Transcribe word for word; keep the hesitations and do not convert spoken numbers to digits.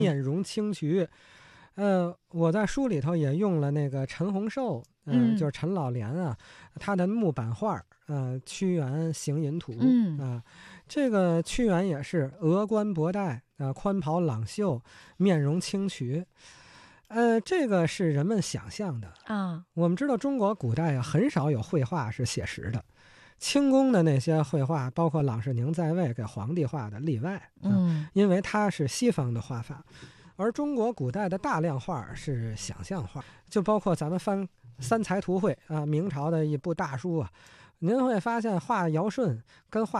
面容清癯。呃，我在书里头也用了那个陈洪寿，呃， 嗯就是陈老莲啊，他的木版画，呃，屈原行吟图， 嗯啊、这个屈原也是额冠博带，啊、宽袍朗袖，面容清癯。呃，这个是人们想象的。 啊， 我们知道中国古代啊，很少有绘画是写实的，清宫的那些绘画，包括郎世宁在位给皇帝画的例外，啊嗯因为它是西方的画法。而中国古代的大量画是想象画，就包括咱们翻《三才图会》啊，明朝的一部大书啊，您会发现画尧舜跟画